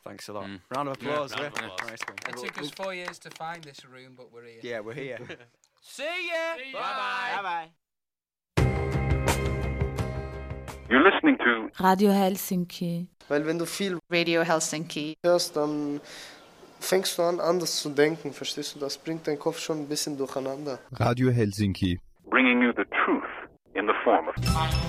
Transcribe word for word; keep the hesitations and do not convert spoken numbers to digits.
Thanks a lot. Mm. Round of applause. Yeah, round of yeah. applause. Nice one. It took us four years to find this room, but we're here. Yeah, we're here. See ya! See ya. Bye-bye! Bye-bye. You're listening to Radio Helsinki. Weil wenn du viel Radio Helsinki hörst, dann fängst du an, anders zu denken, verstehst du? Das bringt deinen Kopf schon ein bisschen durcheinander. Radio Helsinki. bringing you the truth in the form of